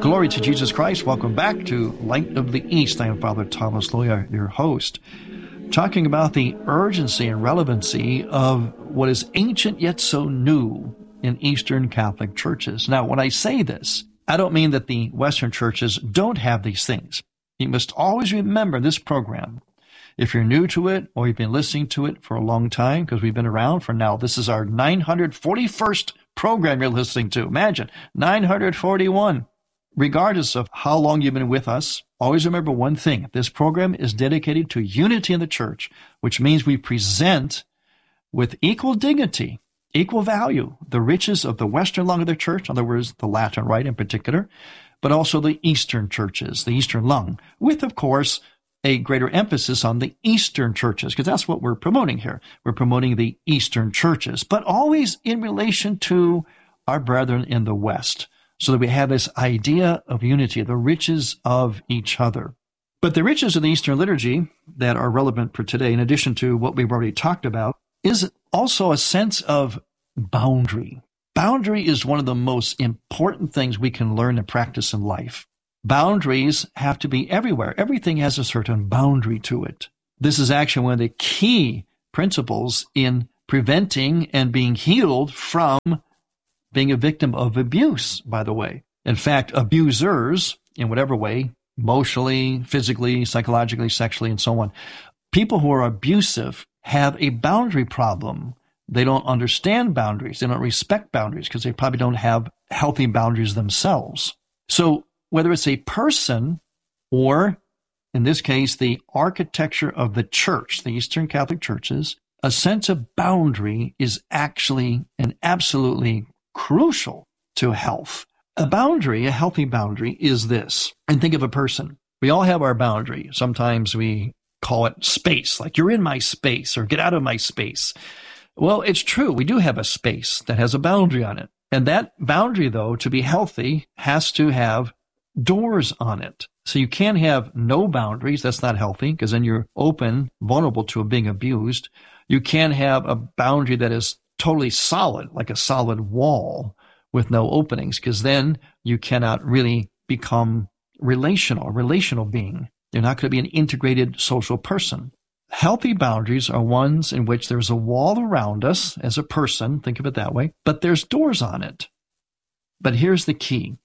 Glory to Jesus Christ. Welcome back to Light of the East. I am Father Thomas Loya, your host, talking about the urgency and relevancy of what is ancient yet so new in Eastern Catholic churches. Now, when I say this, I don't mean that the Western churches don't have these things. You must always remember this program. If you're new to it or you've been listening to it for a long time, because we've been around for now, this is our 941st program you're listening to. Imagine, 941. Regardless of how long you've been with us, always remember one thing. This program is dedicated to unity in the church, which means we present with equal dignity, equal value, the riches of the Western lung of the church, in other words, the Latin Rite in particular, but also the Eastern churches, the Eastern lung, with, of course, a greater emphasis on the Eastern churches, because that's what we're promoting here. We're promoting the Eastern churches, but always in relation to our brethren in the West, so that we have this idea of unity, the riches of each other. But the riches of the Eastern liturgy that are relevant for today, in addition to what we've already talked about, is also a sense of boundary. Boundary is one of the most important things we can learn and practice in life. Boundaries have to be everywhere. Everything has a certain boundary to it. This is actually one of the key principles in preventing and being healed from being a victim of abuse, by the way. In fact, abusers, in whatever way, emotionally, physically, psychologically, sexually, and so on, people who are abusive have a boundary problem. They don't understand boundaries. They don't respect boundaries because they probably don't have healthy boundaries themselves. So whether it's a person or, in this case, the architecture of the church, the Eastern Catholic churches, a sense of boundary is actually and absolutely crucial to health. A boundary, a healthy boundary, is this. And think of a person. We all have our boundary. Sometimes we call it space, like you're in my space or get out of my space. Well, it's true. We do have a space that has a boundary on it. And that boundary, though, to be healthy, has to have doors on it. So you can't have no boundaries. That's not healthy because then you're open, vulnerable to being abused. You can't have a boundary that is totally solid, like a solid wall with no openings, because then you cannot really become a relational being. You're not going to be an integrated social person. Healthy boundaries are ones in which there's a wall around us as a person, think of it that way, but there's doors on it. But here's the key.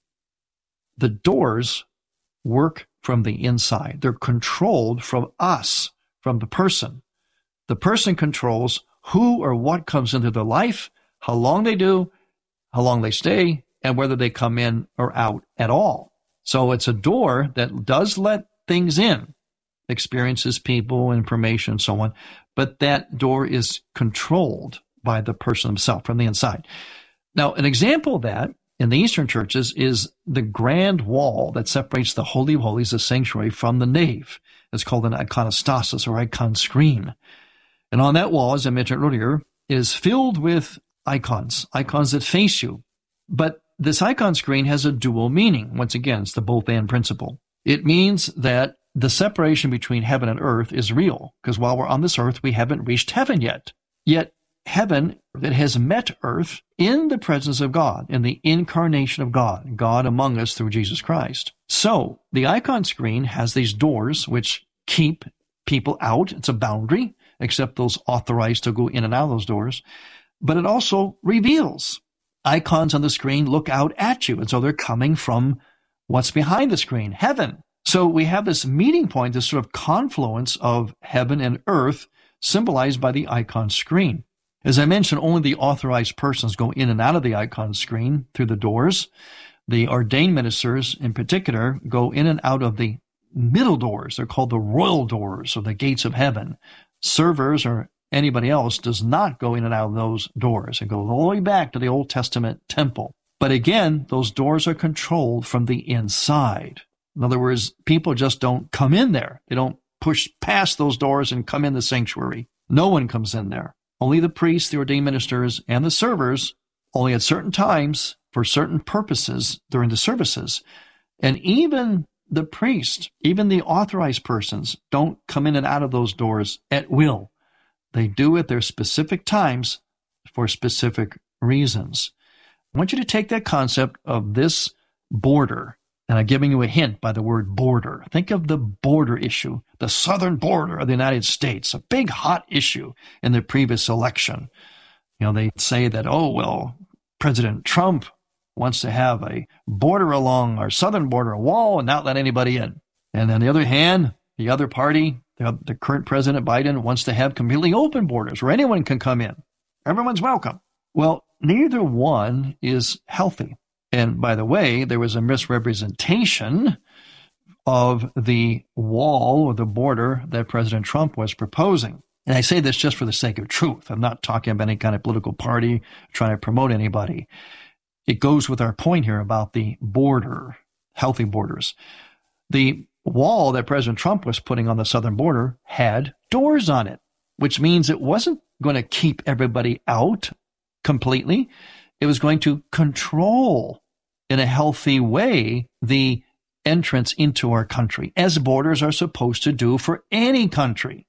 The doors work from the inside. They're controlled from us, from the person. The person controls who or what comes into their life, how long they do, how long they stay, and whether they come in or out at all. So it's a door that does let things in, experiences, people, information, and so on, but that door is controlled by the person himself from the inside. Now, an example of that in the Eastern churches is the grand wall that separates the Holy of Holies, the sanctuary, from the nave. It's called an iconostasis or icon screen. And on that wall, as I mentioned earlier, is filled with icons that face you. But this icon screen has a dual meaning. Once again, it's the both-and principle. It means that the separation between heaven and earth is real, because while we're on this earth, we haven't reached heaven yet. Yet heaven that has met earth in the presence of God, in the incarnation of God, God among us through Jesus Christ. So the icon screen has these doors which keep people out. It's a boundary, except those authorized to go in and out of those doors. But it also reveals. Icons on the screen look out at you, and so they're coming from what's behind the screen, heaven. So we have this meeting point, this sort of confluence of heaven and earth, symbolized by the icon screen. As I mentioned, only the authorized persons go in and out of the icon screen through the doors. The ordained ministers, in particular, go in and out of the middle doors. They're called the royal doors, or the gates of heaven. Servers or anybody else does not go in and out of those doors. It goes all the way back to the Old Testament temple. But again, those doors are controlled from the inside. In other words, people just don't come in there. They don't push past those doors and come in the sanctuary. No one comes in there. Only the priests, the ordained ministers, and the servers, only at certain times, for certain purposes during the services. And even the priest, even the authorized persons, don't come in and out of those doors at will. They do at their specific times for specific reasons. I want you to take that concept of this border And I'm giving you a hint by the word border. Think of the border issue, the southern border of the United States, a big hot issue in the previous election. They say that, President Trump wants to have a border along our southern border, a wall, and not let anybody in. And on the other hand, the other party, the current President Biden, wants to have completely open borders where anyone can come in. Everyone's welcome. Well, neither one is healthy. And by the way, there was a misrepresentation of the wall or the border that President Trump was proposing. And I say this just for the sake of truth. I'm not talking about any kind of political party, trying to promote anybody. It goes with our point here about the border, healthy borders. The wall that President Trump was putting on the southern border had doors on it, which means it wasn't going to keep everybody out completely. It was going to control in a healthy way the entrance into our country, as borders are supposed to do for any country.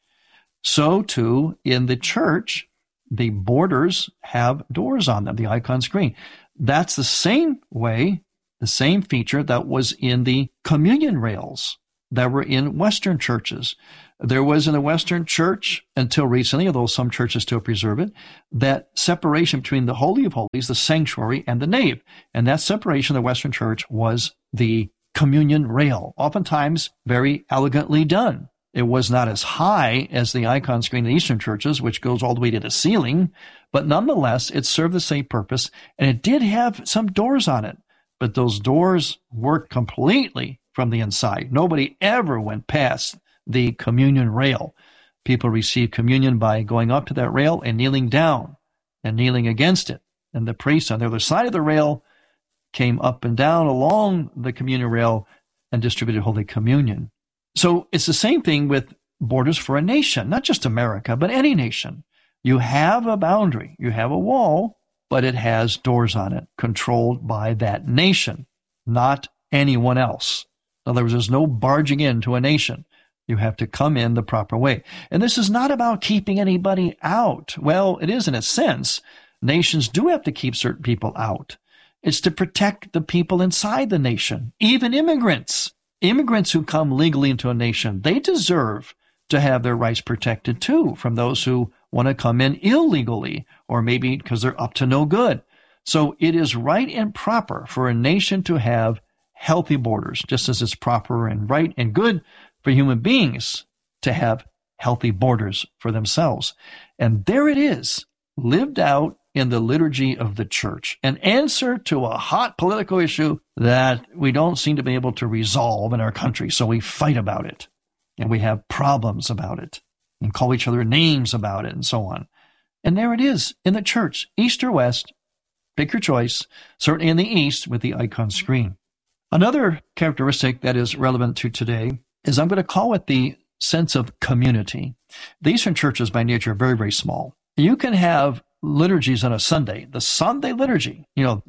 So too, in the church, the borders have doors on them, the icon screen. That's the same way, the same feature that was in the communion rails that were in Western churches. There was in the Western church, until recently, although some churches still preserve it, that separation between the Holy of Holies, the sanctuary, and the nave. And that separation in the Western church was the communion rail, oftentimes very elegantly done. It was not as high as the icon screen in Eastern churches, which goes all the way to the ceiling, but nonetheless, it served the same purpose, and it did have some doors on it, but those doors worked completely from the inside. Nobody ever went past the communion rail. People received communion by going up to that rail and kneeling down and kneeling against it. And the priest on the other side of the rail came up and down along the communion rail and distributed Holy Communion. So it's the same thing with borders for a nation, not just America, but any nation. You have a boundary, you have a wall, but it has doors on it, controlled by that nation, not anyone else. In other words, there's no barging into a nation. You have to come in the proper way. And this is not about keeping anybody out. Well, it is in a sense. Nations do have to keep certain people out. It's to protect the people inside the nation, even immigrants. Immigrants who come legally into a nation, they deserve to have their rights protected too from those who want to come in illegally or maybe because they're up to no good. So it is right and proper for a nation to have healthy borders, just as it's proper and right and good for human beings to have healthy borders for themselves. And there it is, lived out in the liturgy of the church, an answer to a hot political issue that we don't seem to be able to resolve in our country. So we fight about it, and we have problems about it, and call each other names about it, and so on. And there it is in the church, east or west, pick your choice, certainly in the east with the icon screen. Another characteristic that is relevant to today is I'm going to call it the sense of community. The Eastern churches by nature are very, very small. You can have liturgies on a Sunday, the Sunday liturgy,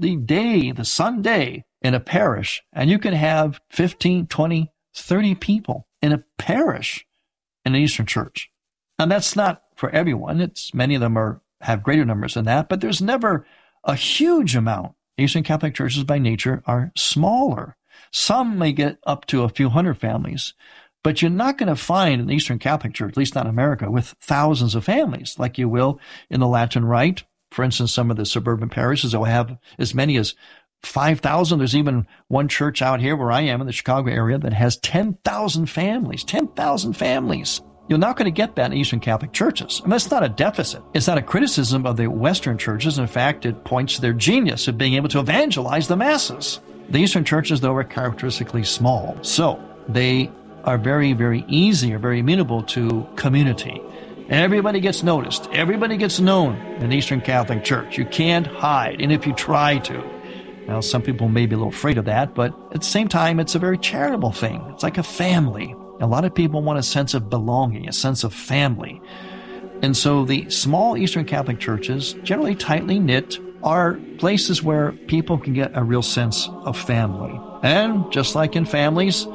the Sunday in a parish, and you can have 15, 20, 30 people in a parish in an Eastern church. And that's not for everyone. Many of them have greater numbers than that, but there's never a huge amount. Eastern Catholic churches by nature are smaller. Some may get up to a few hundred families, but you're not going to find an Eastern Catholic church, at least not in America, with thousands of families like you will in the Latin Rite. For instance, some of the suburban parishes will have as many as 5,000. There's even one church out here where I am in the Chicago area that has 10,000 families. 10,000 families. You're not going to get that in Eastern Catholic churches. And that's not a deficit. It's not a criticism of the Western churches. In fact, it points to their genius of being able to evangelize the masses. The Eastern churches, though, are characteristically small. So they are very, very easy or very amenable to community. Everybody gets noticed. Everybody gets known in the Eastern Catholic Church. You can't hide, and if you try to. Now, some people may be a little afraid of that, but at the same time, it's a very charitable thing. It's like a family. A lot of people want a sense of belonging, a sense of family. And so the small Eastern Catholic churches, generally tightly knit, are places where people can get a real sense of family. And just like in families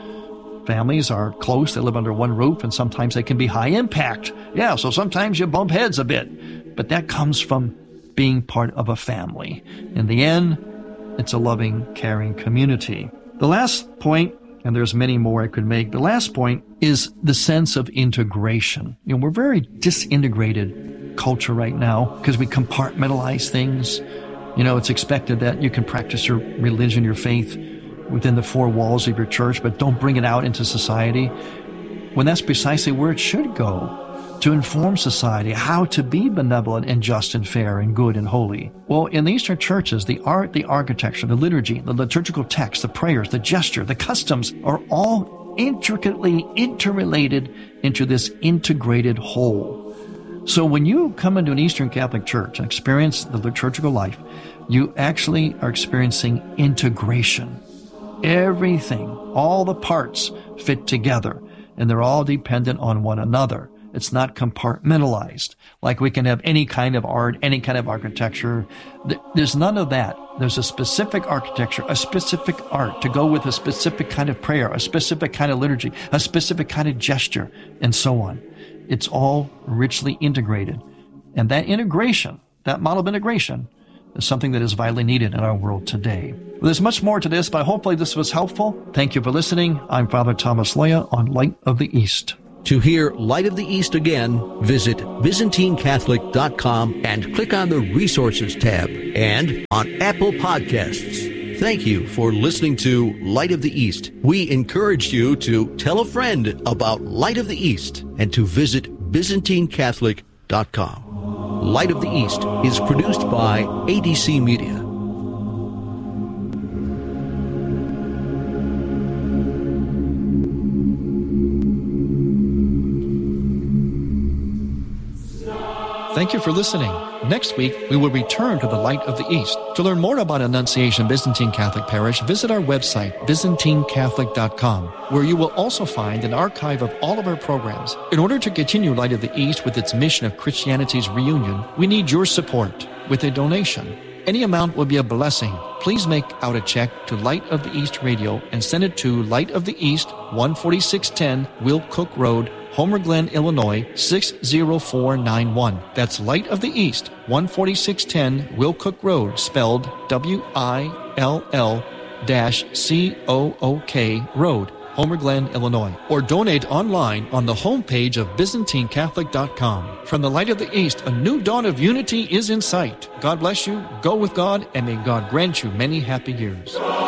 are close, they live under one roof, and sometimes they can be high impact. Yeah, so sometimes you bump heads a bit, but that comes from being part of a family. In the end, it's a loving, caring community The last point, and there's many more I could make, the last point is the sense of integration. We're very disintegrated culture right now because we compartmentalize things. It's expected that you can practice your religion, your faith within the four walls of your church, but don't bring it out into society, when that's precisely where it should go, to inform society how to be benevolent and just and fair and good and holy. Well, in the Eastern churches, the art, the architecture, the liturgy, the liturgical text, the prayers, the gesture, the customs are all intricately interrelated into this integrated whole. So when you come into an Eastern Catholic church and experience the liturgical life, you actually are experiencing integration. Everything, all the parts fit together, and they're all dependent on one another. It's not compartmentalized, like we can have any kind of art, any kind of architecture. There's none of that. There's a specific architecture, a specific art to go with a specific kind of prayer, a specific kind of liturgy, a specific kind of gesture, and so on. It's all richly integrated. And that integration, that model of integration, is something that is vitally needed in our world today. Well, there's much more to this, but hopefully this was helpful. Thank you for listening. I'm Father Thomas Loya on Light of the East. To hear Light of the East again, visit ByzantineCatholic.com and click on the Resources tab and on Apple Podcasts. Thank you for listening to Light of the East. We encourage you to tell a friend about Light of the East and to visit ByzantineCatholic.com. Light of the East is produced by ADC Media. Thank you for listening. Next week, we will return to the Light of the East. To learn more about Annunciation Byzantine Catholic Parish, visit our website, ByzantineCatholic.com, where you will also find an archive of all of our programs. In order to continue Light of the East with its mission of Christianity's reunion, we need your support with a donation. Any amount will be a blessing. Please make out a check to Light of the East Radio and send it to Light of the East, 14610 Will Cook Road, Homer Glen, Illinois, 60491. That's Light of the East, 14610 Will Cook Road, spelled WILL-COOK Road, Homer Glen, Illinois. Or donate online on the homepage of ByzantineCatholic.com. From the Light of the East, a new dawn of unity is in sight. God bless you, go with God, and may God grant you many happy years.